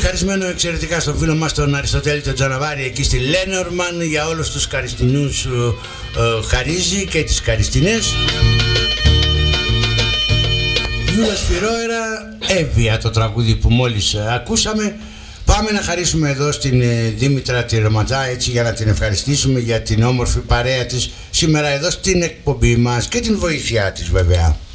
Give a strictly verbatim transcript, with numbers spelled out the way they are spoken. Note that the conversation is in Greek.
ευχαριστημένο εξαιρετικά στον φίλο μας τον Αριστοτέλη τον Τζαναβάρη εκεί στη Λένορμαν, για όλους τους Καριστινούς ε, ε, χαρίζει και τις Καριστινές. Γιούλα Σφυρόερα, Εύβοια το τραγούδι που μόλις ε, ακούσαμε. Πάμε να χαρίσουμε εδώ στην ε, Δήμητρα τη Ρωματζά, έτσι, για να την ευχαριστήσουμε για την όμορφη παρέα της σήμερα εδώ στην εκπομπή μας και την βοήθειά της βέβαια.